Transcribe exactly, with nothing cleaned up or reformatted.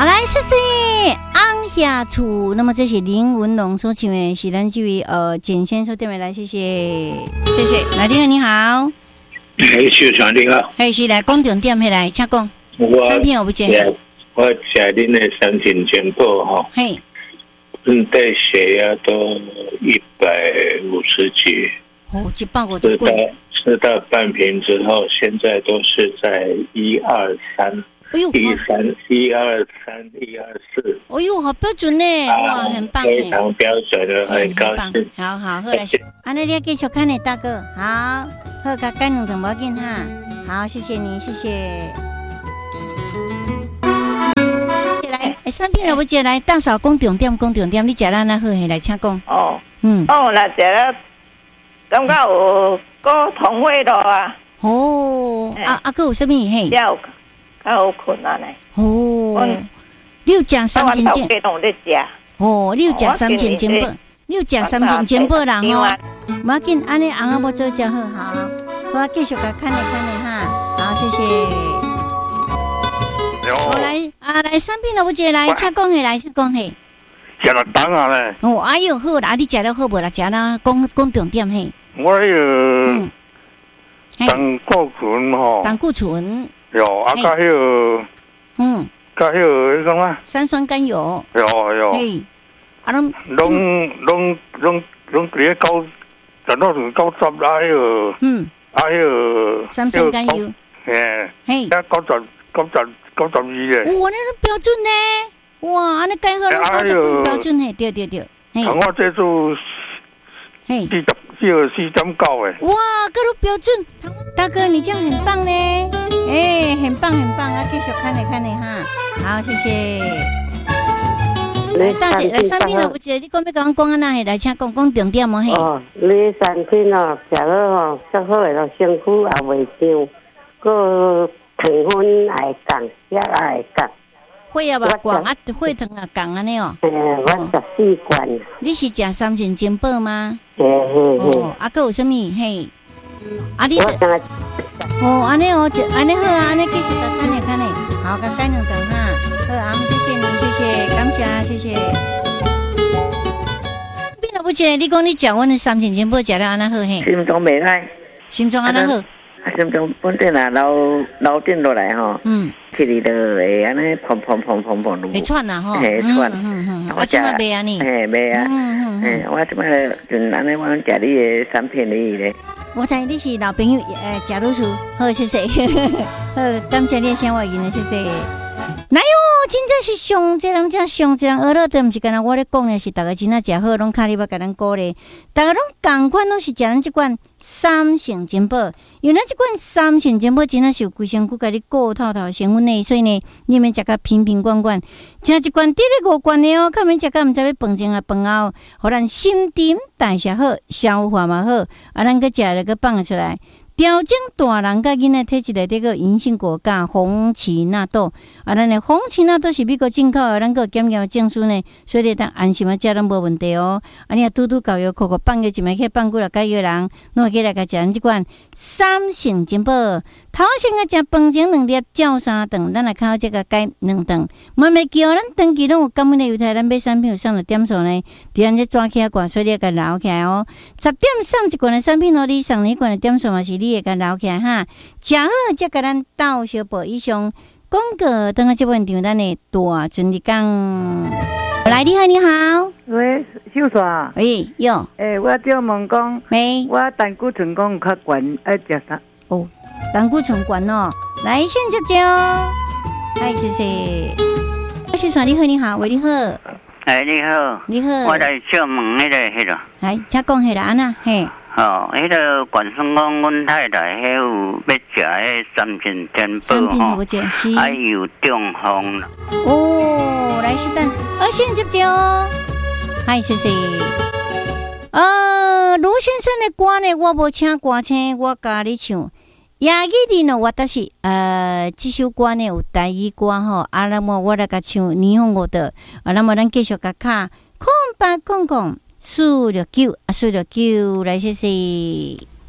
好来，谢谢昂下厝。那么这是林文龙所唱的，是咱这位呃简先所点的来，谢谢谢谢。来电你好， 哎，秀传你好， 哎是来讲重点，嘿来，请讲。三片我不接。 我食恁的三品煎煲哈， 嘿， 嗯，对血压都一百五十几， 哦，一百五十几。 吃到半瓶之后，现在都是在一二三。 哎呦， 一三一二三一二四， 哎呦，好标准呢，哇，很棒， 非常标准的，很高兴。 好好，好来，安尼你继续看呢，大哥，好，好，甲干两桶无紧哈，好，谢谢你，谢谢。来，哎，三片了不接来，大嫂讲重点，讲重点，你食咱那好，来，请讲。 哦， 嗯， 哦，那食了，感觉有高同位咯啊。 哦，啊啊，个有啥物嘿？ 有。较好困啊呢！ 哦，你有食三千煎？哦，你有食三千煎煲？你有食三千煎煲人哦？无要紧，安尼翁仔要做真好，好，我继续甲看咧看咧哈，好，谢谢。我来啊，来三品了，我接来，请讲起来，请讲起。 食了当啊咧！ 哦，哎呦好啦，你食了好无啦？食啦，讲讲重点嘿。 我迄个胆固醇吼， 胆固醇。 有啊，加迄个，嗯，加迄个迄种啊， 三酸甘油。 有有。嘿， 啊，拢拢拢拢拢伫咧九，十到是九十啦，迄个，嗯，啊，迄个三酸甘油。 嘿，嘿，啊，九十九十九十二咧。 哇，那个标准呢？哇，安尼改好拢九十几标准嘿，对对对。 嘿，我这次，嘿，四十四个四点九诶。 哇，各都标准。大哥，你这样很棒呢，哎，很棒很棒啊！继续看你看你哈，好，谢谢。来，大姐，来三品了，不姐，你讲要讲讲安那嘿，来请讲讲重点哦嘿。 哦，你三品哦，食了吼，足好诶咯，身躯也袂伤，个糖分也降，血也降。 血也嘛降啊，血糖也降安尼哦。 诶，我十四罐。 你是食三千煎煲吗？ 嘿嘿嘿。 哦，啊，个有啥物嘿？啊，你哦，安尼哦，安尼好啊，安尼继续来看咧看咧，好，甲干两顿哈，好，阿姆谢谢你，谢谢，感谢，谢谢。变了不姐，你讲你食阮的三千煎煲食了安那好嘿？ 心脏袂歹， 心脏安那好？ 啊，心脏本身啊，流流电落来吼，嗯，起哩就会安尼砰砰砰砰砰落， 会喘啊吼， 会喘， 嗯嗯，我即摆袂安尼， 嘿，袂啊，嗯嗯，我即摆就安尼，我食你的三片而已咧。 我知你是老朋友，诶，贾律师，好，谢谢，好，感谢你的声话言了，谢谢。来哟，真正是上这人家上这人学了的，毋是干那我咧讲的是，大家真正食好，拢卡哩要甲咱鼓励，大家拢共款拢是食咱这款三成煎煲，因为咱这款三成煎煲真正是有规身躯甲你顾透透成分的，所以呢，你免食甲瓶瓶罐罐，食一罐滴咧五罐的哦，较免食甲毋知要饭前啊饭后，互咱新陈代谢好，消化嘛好，啊，咱个食了个放出来。调整大人甲囡仔体质内底个银杏果加红荠纳豆，啊，咱的红荠纳豆是美国进口的，咱个检验证书呢，所以咱安心啊，食拢无问题哦。啊，你啊拄拄教育扣扣放个一枚去放几落解药人，拢会起来甲食咱即款三成煎煲。头先个食饭前两粒照三顿，咱来靠这个解两顿。慢慢叫咱长期拢有感恩的犹太，咱买产品有上了点数呢，伫咱这抓起来罐，所以你甲留起来哦。十点上一罐的产品哦，你上一罐的点数嘛是你。甲留起来哈，食好则甲咱斗小报以上广告，等下这问题咱的大尊的讲。来，你好，你好， 喂，秀刷， 喂，有， 诶、欸，我就问讲， 没， 我胆固醇讲较悬，爱食啥？ 哦，胆固醇悬哦，来先接接哦，哎，谢谢。秀刷，你好，你好，喂，你好， 哎，你好， 你好， 我来小问迄个迄个， 来，请讲迄个安那，嘿。 哦，迄、那个管生讲，阮太太迄有要食迄三片煎煲吼，还有中风啦。 哦，来是等，我先接着哦。嗨，谢谢。呃，卢先生的歌呢，我无请歌星，我教你唱。亚语里呢，我倒是呃，这首歌呢有台语歌吼，啊，那么我来甲唱霓虹歌的，啊，那么咱继续甲卡空白空空。四六九啊，四六九，来谢谢。